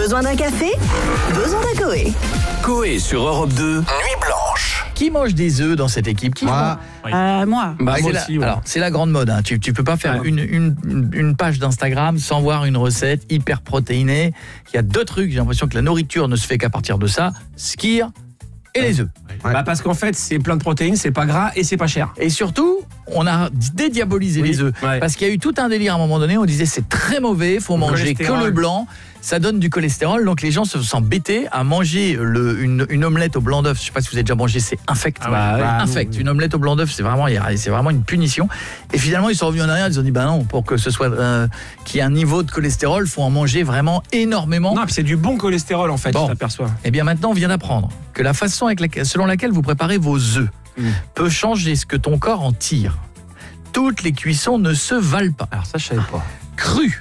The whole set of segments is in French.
Besoin d'un café? Besoin d'un Coé. Coé sur Europe 2, Nuit Blanche. Qui mange des œufs dans cette équipe? Moi. Moi. Bah, moi c'est aussi, ouais. Alors, c'est la grande mode. Hein. Tu peux pas faire une page d'Instagram sans voir une recette hyper protéinée. Il y a 2 trucs. J'ai l'impression que la nourriture ne se fait qu'à partir de ça. Skyr et les œufs. Bah parce qu'en fait, c'est plein de protéines, c'est pas gras et c'est pas cher. Et surtout, on a dédiabolisé les œufs. Ouais. Parce qu'il y a eu tout un délire à un moment donné. On disait c'est très mauvais, faut manger que le blanc. Ça donne du cholestérol, donc les gens se sont bêtés à manger une omelette au blanc d'œuf. Je sais pas si vous avez déjà mangé, c'est infect. Infect. Une omelette au blanc d'œuf, c'est vraiment une punition. Et finalement, ils sont revenus en arrière, ils ont dit bah non, pour que ce soit qu'il y ait un niveau de cholestérol, faut en manger vraiment énormément. Non, puis c'est du bon cholestérol en fait, Bon. tu t'aperçois. Eh bien maintenant, on vient d'apprendre que la façon selon laquelle vous préparez vos œufs peut changer ce que ton corps en tire. Toutes les cuissons ne se valent pas. Alors ça, je savais pas. Cru.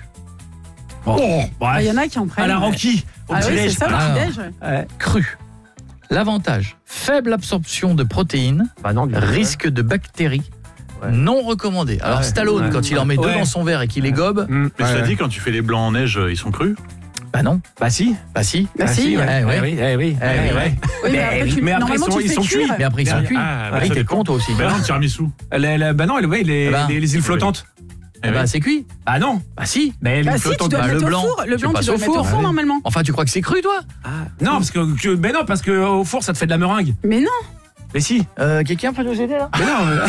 Il y en a qui en prennent. À la Rocky, au Ah oui, petit-déj. c'est ça, Ah. le petit-déj. Ouais. Cru. L'avantage, faible absorption de protéines, Bah non, bien risque de bactéries, non recommandé. Alors Stallone, quand il en met 2 dans son verre et qu'il les gobe, Mm. Mais cela dit, quand tu fais les blancs en neige, ils sont crus. bah non, Bah si. bah si. Bah si, ouais. ouais. Oui. Oui, mais après, après, tu ils fais sont cuire. cuits. Mais après ils sont cuits. Ah, bah, Oui, ça t'es dépend. con toi aussi. Bah non, tiramisu. Bah non, les îles flottantes. Eh ben, c'est cuit. Ah non. Bah si. Mais Bah l'île si, tu flottante. dois bah, le le mettre au blanc, four. Le tu blanc, tu passes dois au le mettre au four. four normalement. Enfin, tu crois que c'est cru toi? Non, parce que au four, ça te fait de la meringue. Mais non. Mais si. Quelqu'un peut nous aider là? Mais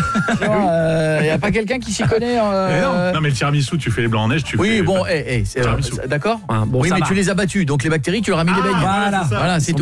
non. Y a pas quelqu'un qui s'y connaît Non, mais le tiramisu, tu fais les blancs en neige, tu Oui, fais. bon, Tiramisu. d'accord. Bon, Oui, ça mais va. tu les as battus, donc les bactéries, tu leur as mis des beignes. Voilà, c'est tout.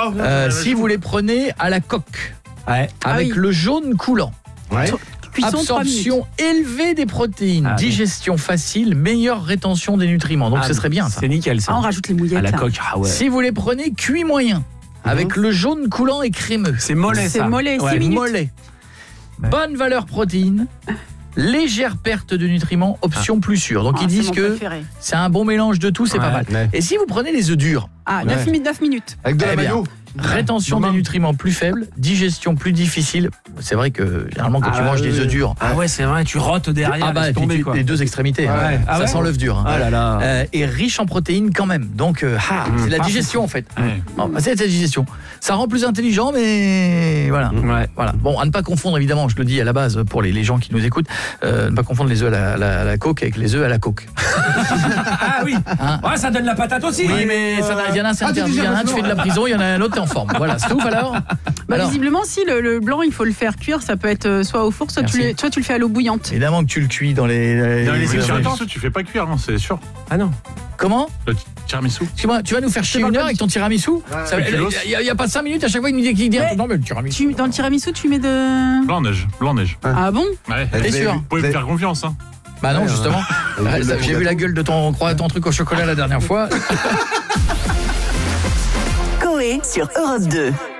Si vous les prenez à la coque, Ouais. avec oui. le jaune coulant, Cuisson 3 minutes. absorption élevée des protéines, Ah, oui. digestion facile, meilleure rétention des nutriments. Donc ce serait bien ça. C'est nickel ça. Ah, on rajoute les mouillettes. À la là. coque. Ah ouais. Si vous les prenez cuits moyen, avec le jaune coulant et crémeux, C'est mollet ça. C'est mollet, 6 minutes. mollet, bonne valeur protéine, légère perte de nutriments, option plus sûre. Donc Ah, ils c'est disent mon que préféré. c'est un bon mélange de tout, c'est pas mal. Ouais. Et si vous prenez les œufs durs, Ah, 9 minutes. Avec de la Eh bien, mayo. rétention des nutriments plus faible, digestion plus difficile. C'est vrai que généralement quand tu manges des œufs durs, Ah ouais, c'est vrai, tu rotes derrière. bah, laisse tomber, quoi. les 2 extrémités, hein. Ouais. Ah Ça ouais sent l'œuf dur. Hein. Ah là là. Et riche en protéines quand même. Donc c'est la digestion en fait. Bon, bah, c'est la digestion. Ça rend plus intelligent, mais voilà. Ouais. Voilà. Bon, à ne pas confondre évidemment, je le dis à la base pour les gens qui nous écoutent, ne pas confondre les œufs à la coque avec les œufs à la coque. Ah oui. Hein. Ouais, ça donne la patate aussi. Oui, mais il y en a un, c'est interdit. Il y en a un, tu fais de la prison, il y en a un autre, t'es en forme. Voilà, c'est tout alors. Bah, Alors, visiblement, si le blanc, il faut le faire cuire, ça peut être soit au four, soit tu Merci. le fais à l'eau bouillante. évidemment que tu le cuis dans les Le émissions tiramisu, tu fais pas cuire, non, c'est sûr. Ah non. Comment? Le tiramisu. Excuse-moi, tu vas nous faire chier une heure avec ton tiramisu? Il n'y a pas 5 minutes à chaque fois qu'il nous dit qu'il dit Ouais. non mais le tiramisu. Dans le tiramisu, tu mets de... Blanc en neige. Blanc en neige. Ah bon? Ouais. T'es sûr? Vous pouvez me faire confiance, hein. Bah non, justement. J'ai vu la gueule de ton truc au chocolat la dernière fois. Coé sur Europe 2.